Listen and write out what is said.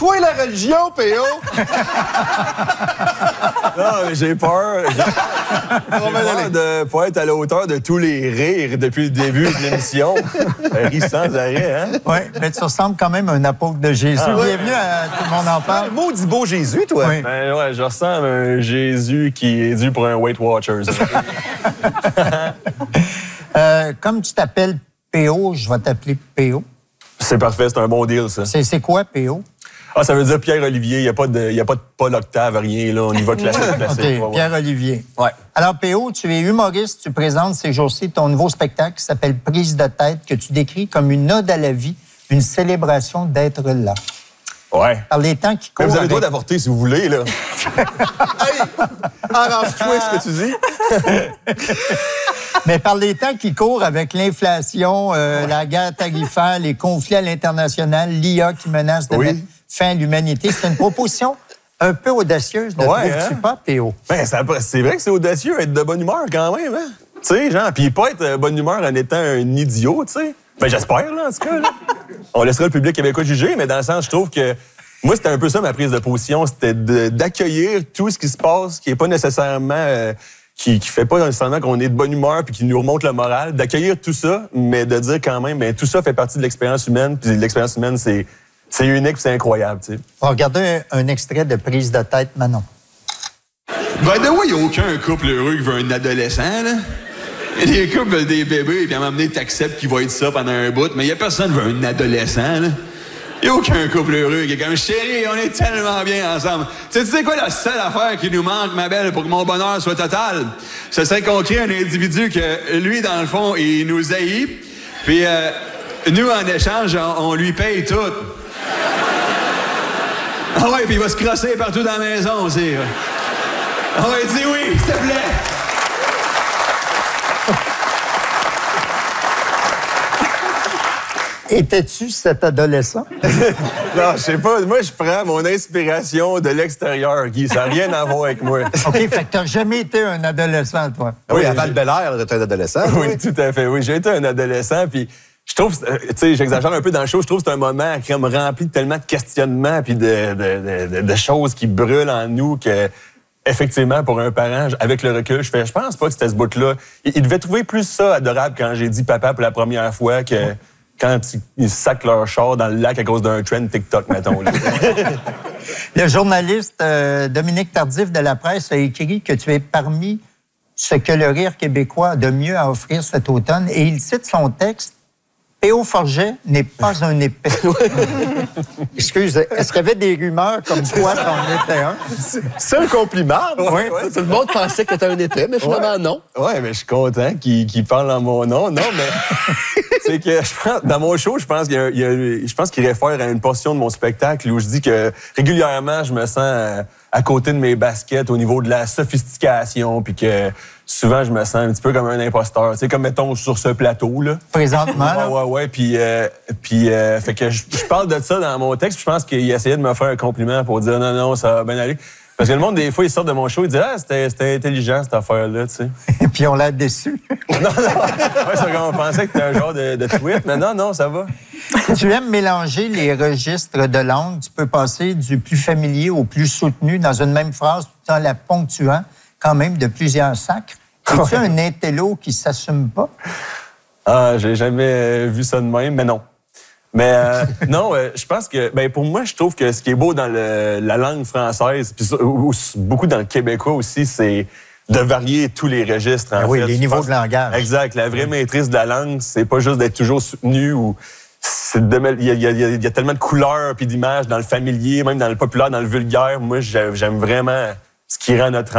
toi la religion, P.O.? Non, mais j'ai peur. J'ai peur de pas être à la hauteur de tous les rires depuis le début de l'émission. Elle rit sans arrêt, hein? Oui, mais tu ressembles quand même à un apôtre de Jésus. Bienvenue à Tout le monde en parle. Maudit beau Jésus, toi. Oui. Ben ouais, je ressemble à un Jésus qui est dû pour un Weight Watchers. Comme tu t'appelles P.O., je vais t'appeler P.O. C'est parfait, c'est un bon deal, ça. C'est quoi, P.O.? Ah, ça veut dire Pierre-Olivier. Il n'y a pas de Paul Octave, rien, là. On y va classique. OK, Ouais, ouais. Pierre-Olivier. Ouais. Alors, P.O., tu es humoriste, tu présentes ces jours-ci ton nouveau spectacle qui s'appelle Prise de tête, que tu décris comme une ode à la vie, une célébration d'être là. Ouais. Par les temps qui courent. Vous avez le avec- droit d'avorter si vous voulez, là. Hey, arrange-toi ce que tu dis. Mais par les temps qui courent avec l'inflation, la guerre tarifaire, les conflits à l'international, l'IA qui menace de Oui. mettre fin à l'humanité, c'est une proposition un peu audacieuse, ne Ouais, trouves-tu hein? pas, P.O.? Ben, c'est vrai que c'est audacieux être de bonne humeur quand même, hein? Tu sais, genre, puis pas être de bonne humeur en étant un idiot, tu sais. Ben, j'espère, là, en tout cas, là. On laissera le public québécois juger, mais dans le sens, je trouve que moi, c'était un peu ça ma prise de position, c'était d'accueillir tout ce qui se passe, qui est pas nécessairement... qui fait pas nécessairement qu'on est de bonne humeur puis qui nous remonte le moral, d'accueillir tout ça, mais de dire quand même, ben tout ça fait partie de l'expérience humaine, puis l'expérience humaine, c'est unique, puis c'est incroyable, tu sais. On va regarder un extrait de Prise de tête, Manon. By the way, il n'y a aucun couple heureux qui veut un adolescent, là. Il y a des couples qui veulent des bébés, puis à un moment donné, t'acceptes qu'il va être ça pendant un bout, mais il n'y a personne qui veut un adolescent, là. Il n'y a aucun couple heureux qui est comme « Chérie, on est tellement bien ensemble. » Tu sais quoi la seule affaire qui nous manque, ma belle, pour que mon bonheur soit total? Ce serait qu'on crée un individu que, lui, dans le fond, il nous haït, puis nous, en échange, on lui paye tout. Ah ouais, puis il va se crosser partout dans la maison aussi. Ouais. Ah ouais, dis oui, s'il te plaît. Étais-tu cet adolescent? Non, je sais pas, moi, je prends mon inspiration de l'extérieur, Guy, ça n'a rien à voir avec moi. OK, fait que t'as jamais été un adolescent, toi. Oui, à Val-Bélair, t'es un adolescent. Oui, tout à fait, oui. J'ai été un adolescent, puis je trouve, tu sais, j'exagère un peu dans le show, je trouve que c'est un moment comme rempli de tellement de questionnements puis de choses qui brûlent en nous que, effectivement, pour un parent, avec le recul, je pense pas que c'était ce bout-là. Il devait trouver plus ça adorable quand j'ai dit papa pour la première fois que quand ils sacent leur char dans le lac à cause d'un trend TikTok, mettons. Là. Le journaliste Dominique Tardif de La Presse a écrit que tu es parmi ce que le rire québécois a de mieux à offrir cet automne et il cite son texte « P.O. Forget n'est pas un épais ». Excuse, est-ce qu'il y avait des rumeurs comme quoi t'en étais un? C'est un compliment. Ouais. Tout le monde pensait que t'étais un épais, mais finalement, non. Ouais, mais je suis content qu'il parle en mon nom. Non, mais c'est que je pense, dans mon show, je pense je pense qu'il réfère à une portion de mon spectacle où je dis que régulièrement, je me sens à côté de mes baskets au niveau de la sophistication, puis que souvent, je me sens un petit peu comme un imposteur. Tu sais, comme mettons sur ce plateau, là. Présentement, là. Ouais. Puis fait que je parle de ça dans mon texte. Puis je pense qu'il essayait de me faire un compliment pour dire non, ça va bien aller. Parce que le monde, des fois, ils sortent de mon show, ils disent c'était intelligent, cette affaire-là, tu sais. Et puis on l'a déçu. Non. Ouais, c'est comme on pensait que c'était un genre de tweet, mais non, ça va. Tu aimes mélanger les registres de langue. Tu peux passer du plus familier au plus soutenu dans une même phrase, tout en la ponctuant quand même de plusieurs sacres. Es-tu un intello qui s'assume pas? Ah, j'ai jamais vu ça de même, mais non. Mais non, je pense que, ben pour moi, je trouve que ce qui est beau dans la langue française, puis beaucoup dans le québécois aussi, c'est de varier tous les registres. En Oui, fait. les niveaux de langage. Exact. La vraie maîtrise de la langue, c'est pas juste d'être toujours soutenu ou il y a tellement de couleurs puis d'images dans le familier, même dans le populaire, dans le vulgaire. Moi, j'aime vraiment ce qui rend notre